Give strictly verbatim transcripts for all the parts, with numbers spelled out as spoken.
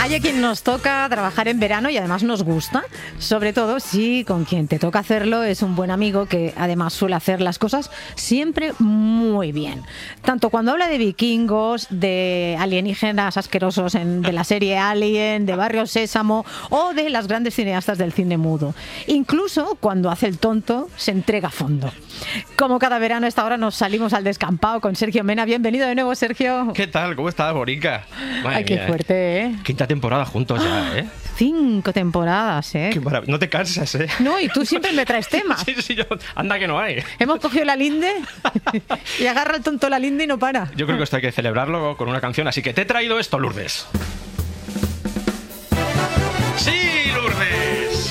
Hay a quien nos toca trabajar en verano y además nos gusta, sobre todo si con quien te toca hacerlo es un buen amigo que además suele hacer las cosas siempre muy bien. Tanto cuando habla de vikingos, de alienígenas asquerosos en, de la serie Alien, de Barrio Sésamo o de las grandes cineastas del cine mudo. Incluso cuando hace el tonto, se entrega a fondo. Como cada verano a esta hora nos salimos al descampado con Sergio Mena. Bienvenido de nuevo, Sergio. ¿Qué tal? ¿Cómo estás, Bonica? Ay, qué mía, fuerte, ¿eh? Quinta temporada juntos ya, ¿eh? Cinco temporadas, ¿eh? Qué maravilla. No te cansas, ¿eh? No, y tú siempre me traes temas. Sí, sí, yo... Anda que no hay. Hemos cogido la linde y agarra el tonto la linde y no para. Yo creo que esto hay que celebrarlo con una canción, así que te he traído esto, Lourdes. ¡Sí, Lourdes!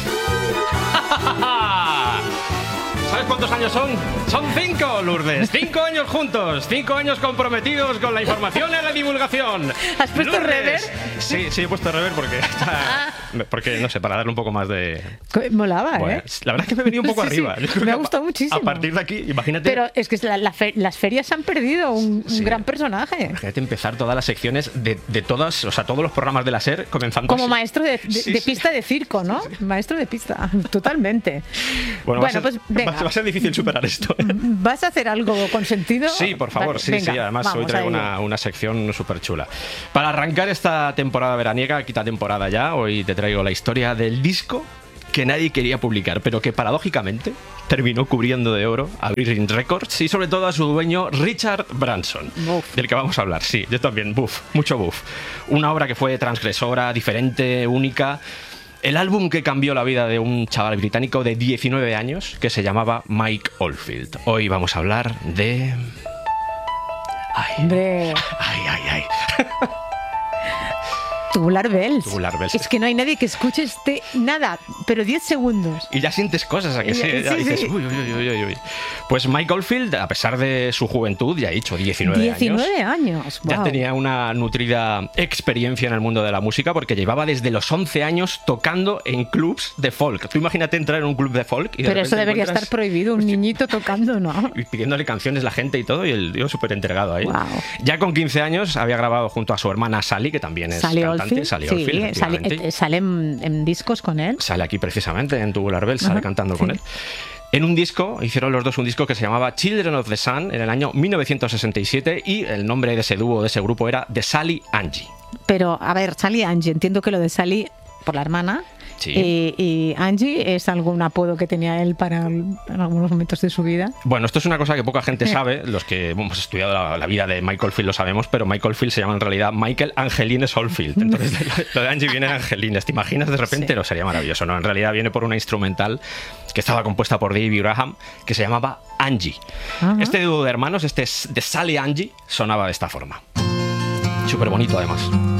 ¿Sabes cuántos años son? Son cinco, Lourdes. Cinco años juntos. Cinco años comprometidos con la información y la divulgación. ¿Has puesto Lourdes. rever? Sí, sí, he puesto rever porque... Porque, no sé, para darle un poco más de... Molaba, Bueno, ¿eh? la verdad es que me he venido un poco Sí, sí. arriba. Yo creo Me ha que gustado a, muchísimo. A partir de aquí, imagínate... Pero es que la, la fe, las ferias han perdido un, un Sí. gran personaje. Imagínate empezar todas las secciones de, de todas, o sea, todos los programas de la SER comenzando Como así. maestro de, de, Sí, de sí. pista de circo, ¿no? Maestro de pista, totalmente. Bueno, va, a ser, pues venga. va, va a ser difícil superar esto. ¿Vas a hacer algo con sentido? Sí, por favor, Vale, sí, venga, sí. Además, vamos hoy traigo a ello. una, una sección súper chula. Para arrancar esta temporada veraniega, quita temporada ya, hoy te traigo la historia del disco que nadie quería publicar, pero que paradójicamente terminó cubriendo de oro a Virgin Records y sobre todo a su dueño Richard Branson, Buf. del que vamos a hablar. Sí, yo también, buf, mucho buf. Una obra que fue transgresora, diferente, única. El álbum que cambió la vida de un chaval británico de diecinueve años que se llamaba Mike Oldfield. Hoy vamos a hablar de... Ay, Hombre, ay, ay, ay. Tubular Bells. Tubular Bells. Es que no hay nadie que escuche este nada, pero diez segundos. Y ya sientes cosas, ¿a que sí? Sí, Ya dices, sí. uy, uy, uy, uy, uy. Pues Mike Oldfield, a pesar de su juventud, ya he dicho, diecinueve, diecinueve años, años. ya Wow. tenía una nutrida experiencia en el mundo de la música porque llevaba desde los once años tocando en clubs de folk. Tú imagínate entrar en un club de folk y de Pero eso repente debería encuentras- estar prohibido, un niñito tocando, ¿no? y pidiéndole canciones la gente y todo, y el tío súper entregado ahí. Wow. Ya con quince años había grabado junto a su hermana Sally, que también es Sally cantante. Oldfield. Sally Sí, Oldfield, sale, efectivamente. eh, sale en, en discos con él. Sale aquí precisamente en Tubular Bells, sale Ajá, cantando sí. con él. En un disco, hicieron los dos un disco que se llamaba Children of the Sun en el año mil novecientos sesenta y siete y el nombre de ese dúo, de ese grupo era The Sally Angie. Pero, a ver, Sally Angie, entiendo que lo de Sally por la hermana. Sí. Y, y Angie es algún apodo que tenía él para en algunos momentos de su vida. Bueno, esto es una cosa que poca gente sabe, los que hemos estudiado la, la vida de Michael Field lo sabemos, pero Michael Field se llama en realidad Michael Angelines Oldfield. Entonces lo de Angie viene de Angelines, ¿te imaginas de repente? Sí. No, sería maravilloso, ¿no? En realidad viene por una instrumental que estaba compuesta por David Graham, que se llamaba Angie. Ajá. Este dúo de hermanos, este es de Sally Angie, sonaba de esta forma. Súper bonito además.